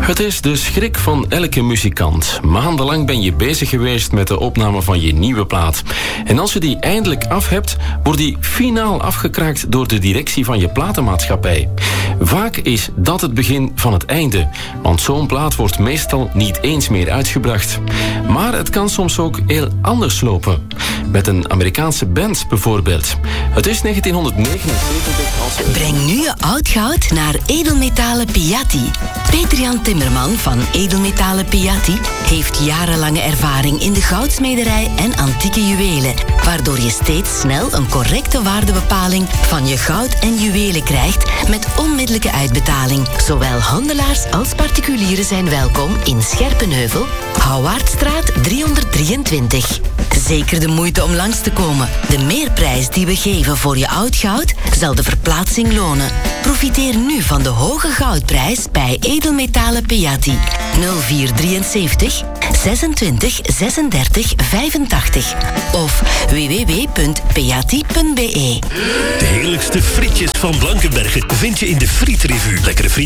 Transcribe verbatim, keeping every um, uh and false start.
Het is de schrik van elke muzikant. Maandenlang ben je bezig geweest met de opname van je nieuwe plaat. En als je die eindelijk af hebt, wordt die finaal afgekraakt door de directie van je platenmaatschappij. Vaak is dat het begin van het einde, want zo'n plaat wordt meestal niet eens meer uitgebracht. Maar het kan soms ook heel anders lopen. Met een Amerikaanse band bijvoorbeeld. Het is negentienhonderdnegenenzeventig als... Breng nu je oud goud naar Edelmetalen Piatti. Peter-Jan Timmerman van Edelmetalen Piatti heeft jarenlange ervaring in de goudsmederij en antieke juwelen, waardoor je steeds snel een correcte waardebepaling van je goud en juwelen krijgt met onmiddellijke uitbetaling. Zowel handelaars als particulieren zijn welkom in Scherpenheuvel, Houwaardstraat driehonderddrieëntwintig. Zeker de moeite om langs te komen. De meerprijs die we geven voor je oud goud zal de verplaatsing lonen. Profiteer nu van de hoge goudprijs bij Edelmetalen Piatti. nul vier drieënzeventig zesentwintig zesendertig vijfentachtig of w w w punt piatti punt b e. De heerlijkste frietjes van Blankenbergen vind je in de Frietrevue. Lekkere friet